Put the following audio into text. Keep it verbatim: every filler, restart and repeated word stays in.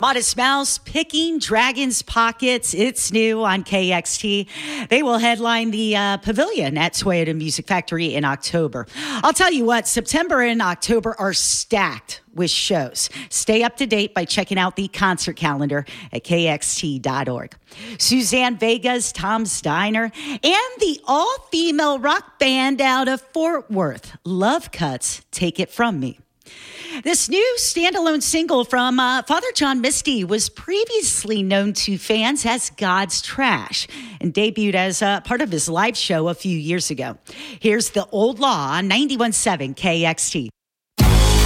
Modest Mouse picking Dragon's Pockets. It's new on K X T. They will headline the uh, pavilion at Toyota Music Factory in October. I'll tell you what, September and October are stacked with shows. Stay up to date by checking out the concert calendar at K X T dot org. Suzanne Vega's Tom's Diner and the all-female rock band out of Fort Worth, Love Cuts, Take It From Me. This new standalone single from uh, Father John Misty was previously known to fans as God's Trash and debuted as uh, part of his live show a few years ago. Here's The Old Law on ninety-one point seven K X T.